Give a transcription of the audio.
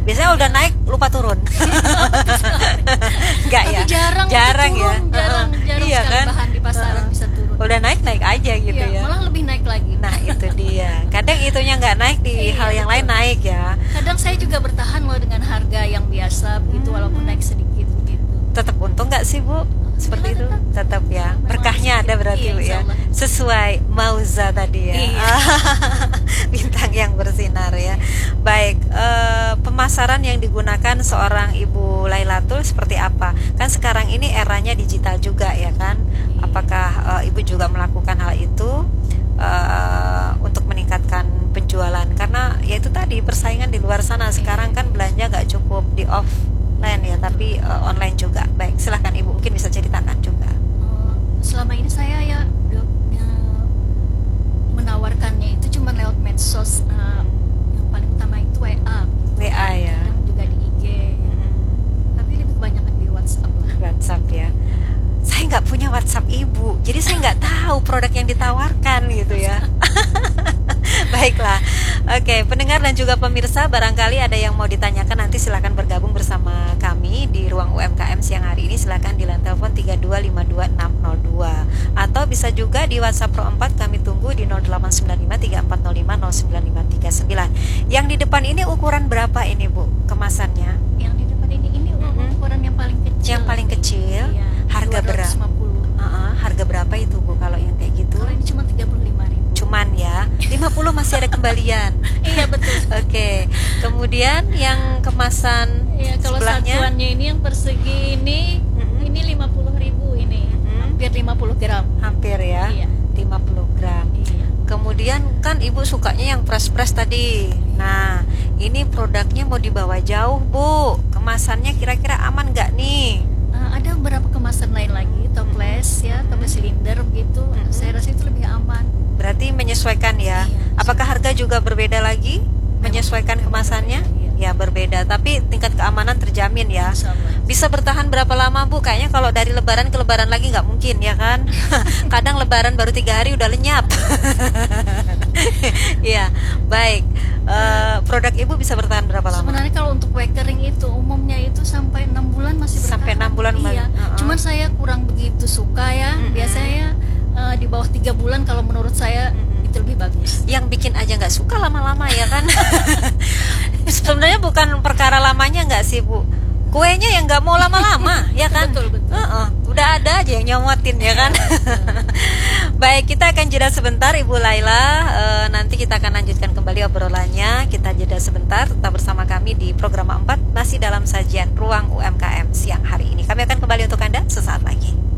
Biasanya udah naik lupa turun. Enggak ya? Tapi jarang ya. jarang Iya sekali kan? bahan di pasaran bisa turun. Udah naik aja gitu Iya, ya. malah lebih naik lagi. Nah itu dia. Kadang itunya nggak naik di Iya, hal yang betul. lain naik ya. Kadang saya juga bertahan loh dengan harga yang biasa begitu walaupun naik sedikit begitu. Tetap untung nggak sih Bu? Seperti itu tetap ya. Memang Berkahnya ada sedikit. berarti Iya, Bu ya. insya Allah. Sesuai Mauza tadi ya. Iya. Bintang yang bersinar ya. Baik, pemasaran yang digunakan seorang Ibu Lailatul seperti apa? Kan sekarang ini eranya digital juga ya kan? Apakah Ibu juga melakukan hal itu untuk meningkatkan penjualan? Karena ya itu tadi persaingan di luar sana sekarang kan belanja nggak cukup di offline ya, tapi online juga. Baik, silahkan Ibu mungkin bisa ceritakan juga. Selama ini saya ya menawarkannya itu cuma lewat medsos, yang paling utama itu WA. WA ya. Kadang juga di IG. Tapi lebih kebanyakan di WhatsApp lah. WhatsApp ya. Saya nggak punya WhatsApp Ibu, jadi saya nggak tahu produk yang ditawarkan gitu ya. Baiklah, oke, pendengar dan juga pemirsa, barangkali ada yang mau ditanyakan nanti silakan bergabung bersama kami di ruang UMKM siang hari ini. Silakan di line telepon 3252602 atau bisa juga di WhatsApp Pro 4 kami tunggu di 089534050959. Yang di depan ini ukuran berapa ini Bu kemasannya? Yang di depan ini ukuran yang paling kecil. Yang paling kecil. Iya, Harga berapa? 250. Harga berapa itu Bu kalau yang kayak gitu? Kalau ini cuma 35.000. Cuman ya 50 masih ada kembalian. Iya betul. Oke. Kemudian yang kemasan Ya, kalau sebelahnya satuannya ini yang persegi ini 50.000 ini. Hampir 50 gram. hampir ya. Iya. 50 gram. Iya. Kemudian kan Ibu sukanya yang press-press tadi. Nah, ini produknya mau dibawa jauh Bu. Kemasannya kira-kira aman nggak nih? Ada beberapa kemasan lain lagi, toples ya, toples silinder begitu. Saya rasa itu lebih aman. Berarti menyesuaikan ya. Iya. Apakah harga juga berbeda lagi? Menyesuaikan kemasannya? Ya berbeda, tapi tingkat keamanan terjamin ya. Insya Allah. Bisa bertahan berapa lama Bu? Kayaknya kalau dari lebaran ke lebaran lagi nggak mungkin ya kan. Kadang lebaran baru 3 hari udah lenyap. Iya, baik. Produk Ibu bisa bertahan berapa lama? Sebenarnya kalau untuk kue kering itu umumnya itu sampai 6 bulan masih bertahan. Sampai 6 bulan Iya. Cuman saya kurang begitu suka ya. Biasanya di bawah 3 bulan kalau menurut saya itu lebih bagus. Yang bikin aja nggak suka lama-lama ya kan. Sebenarnya bukan perkara lamanya nggak sih Bu, kuenya yang nggak mau lama-lama ya kan. Betul. Udah ada aja yang nyomotin ya kan. Baik, kita akan jeda sebentar Ibu Laila. Nanti kita akan lanjutkan kembali obrolannya. Kita jeda sebentar, tetap bersama kami di program 4 masih dalam sajian Ruang UMKM siang hari ini. Kami akan kembali untuk Anda sesaat lagi.